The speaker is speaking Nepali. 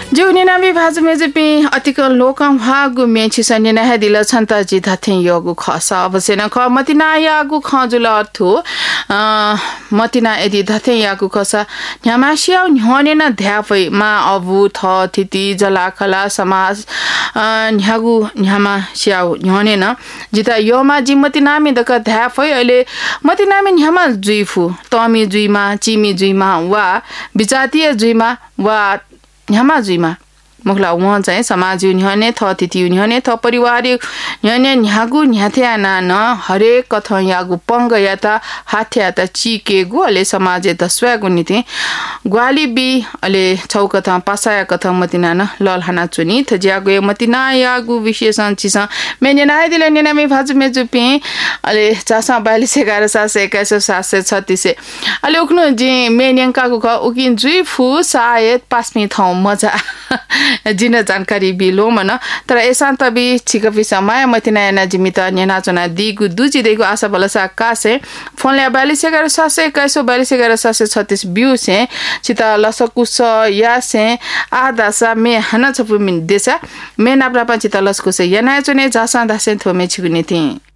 जो निनामी भाज मेजपी अतिक लोकं भागु मेछि सन्ने नह दिल छन्त जि धथे योगु खस अवश्य न ख मतिना यागु खजुल अर्थु मतिना यदि धथे यागु खस न्यामासिया न्हने न ध्यापै मा अबु थ थिति जलाखला समाज न्यागु न्यामा स्याउ न्हने न जिता योमा जिमतिनामी दक ध्यापै अहिले मतिनामी न्यामा जुइफु तमी जुइमा चिमी जुइमा वा विजातीय जुइमा वा न्यामा जुइमा मुखला उहाँ चाहिँ समाज न्याने थ तिथि न्याने थ परिवार न्याने न्यागु न्याथ्या न हरेक कथ यागु पंग याता हाथ्या त चिके गोले समाज त स्वगु निति ग्वाली बी अले छौ कथ पासाया कथ मतिना न ललहाना चुनी थ ज्यागु मतिना यागु विशेषण चिस मेने नाइ दिले नेनामी भाज मेजुपी अले चासा 42 11 721 736 अले उक्नु जे मेन्यंका गु ख उकिन जुइ फु सायद पास्मी थौ मजा जिन जानकारी बिलो मन तर एसान्त बि छिकपि समय मतिना याना जिमित नेना चना दिगु दुजि देगु आशा बलसा कासे फोनले 42 11 721 42 11 736 बिउ से चिता लसकुस या से आदा सा मे हना छपु मिन देसा मे नाप्रा पचिता लसकुस याना चने जासा दासे थोमे छिगुनि थि